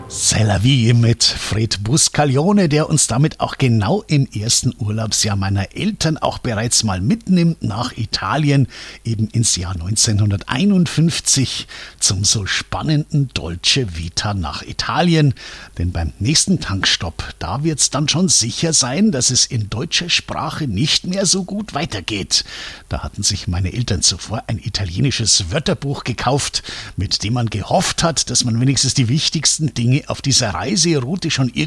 C'est la vie mit Fred Buscaglione, der uns damit auch genau im ersten Urlaubsjahr meiner Eltern auch bereits mal mitnimmt nach Italien, eben ins Jahr 1951 zum so spannenden Dolce Vita nach Italien. Denn beim nächsten Tankstopp, da wird's dann schon sicher sein, dass es in deutscher Sprache nicht mehr so gut weitergeht. Da hatten sich meine Eltern zuvor ein italienisches Wörterbuch gekauft, mit dem man gehofft hat, dass man wenigstens die wichtigsten Dinge auf dieser Reiseroute schon